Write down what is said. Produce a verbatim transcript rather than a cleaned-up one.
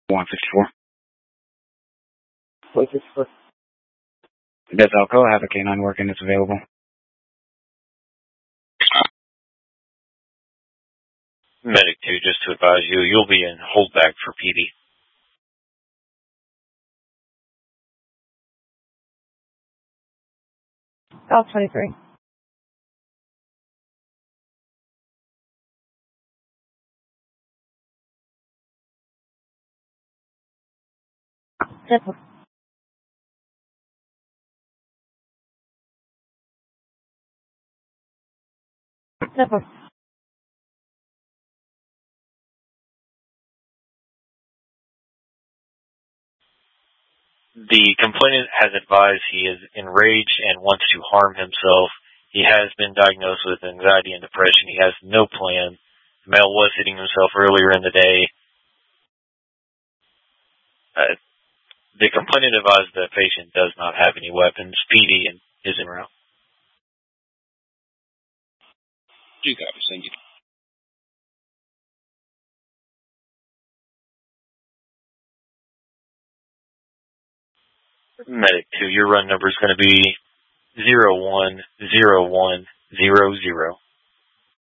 one fifty-four. one fifty-four. That's Elko. I have a canine working that's available. Medic two, just to advise you, you'll be in holdback for P D. Golf twenty-three. Zipper. Zipper. The complainant has advised he is enraged and wants to harm himself. He has been diagnosed with anxiety and depression. He has no plan. The male was hitting himself earlier in the day. Uh, the complainant advised the patient does not have any weapons. P D is en route. Two copies, thank you. Medic two, your run number is going to be zero one zero one zero zero.